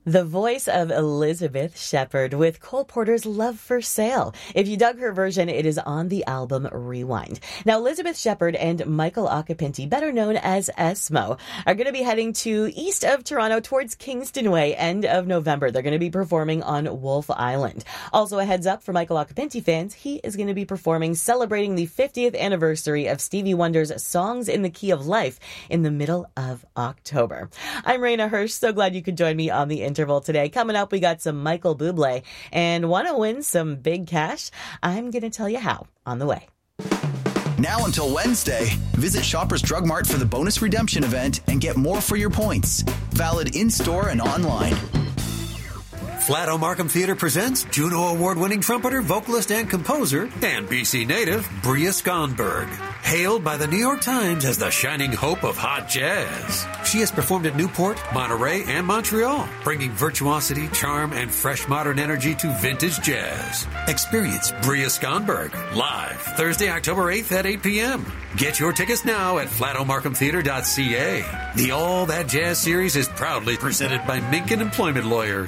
The voice of Elizabeth Shepard with Cole Porter's Love for Sale. If you dug her version, it is on the album Rewind. Now, Elizabeth Shepard and Michael Occhipinti, better known as Esmo, are going to be heading to east of Toronto towards Kingston Way end of November. They're going to be performing on Wolfe Island. Also, a heads up for Michael Occhipinti fans, he is going to be performing celebrating the 50th anniversary of Stevie Wonder's Songs in the Key of Life in the middle of October. I'm Raina Hirsch. So glad you could join me on the interval today. Coming up, we got some Michael Bublé, and want to win some big cash? I'm going to tell you how on the way. Now until Wednesday, visit Shoppers Drug Mart for the bonus redemption event and get more for your points. Valid in-store and online. Flato Markham Theatre presents Juno Award-winning trumpeter, vocalist, and composer, and BC native, Bria Skonberg. Hailed by the New York Times as the shining hope of hot jazz. She has performed at Newport, Monterey, and Montreal, bringing virtuosity, charm, and fresh modern energy to vintage jazz. Experience Bria Skonberg live Thursday, October 8th at 8 p.m. Get your tickets now at flatomarkhamtheatre.ca. The All That Jazz series is proudly presented by Minkin Employment Lawyers.